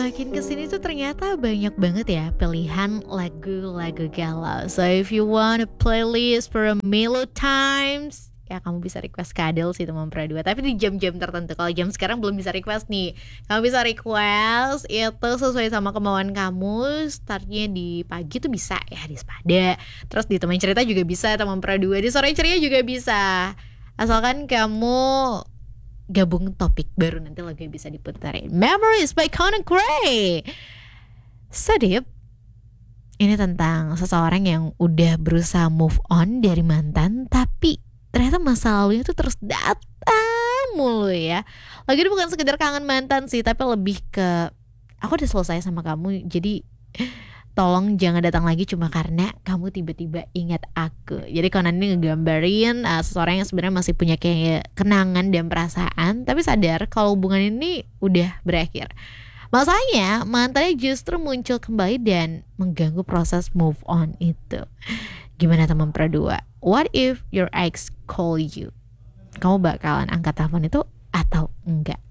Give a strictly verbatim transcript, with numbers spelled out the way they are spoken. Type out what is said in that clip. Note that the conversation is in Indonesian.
Makin kesini tuh ternyata banyak banget ya pilihan lagu-lagu galau. So if you want a playlist for a mellow times, ya kamu bisa request Kadel sih teman Pradua. Tapi di jam-jam tertentu. Kalau jam sekarang belum bisa request nih. Kamu bisa request itu sesuai sama kemauan kamu. Startnya di pagi tuh bisa ya di Sepada. Terus di teman cerita juga bisa teman Pradua. Di sore ceria juga bisa. Asalkan kamu gabung topik baru nanti lagu yang bisa diputerin. Memories by Conan Gray. Sedip. Ini tentang seseorang yang udah berusaha move on dari mantan, tapi ternyata masa lalunya tuh terus datang mulu ya. Lagi ini bukan sekedar kangen mantan sih, tapi lebih ke aku udah selesai sama kamu, jadi tolong jangan datang lagi cuma karena kamu tiba-tiba ingat aku. Jadi Conan ini ngegambarin uh, seseorang yang sebenarnya masih punya kayak kenangan dan perasaan, tapi sadar kalau hubungan ini udah berakhir. Masalahnya mantannya justru muncul kembali dan mengganggu proses move on itu. Gimana teman Pradua? What if your ex call you? Kamu bakalan angkat telepon itu atau enggak?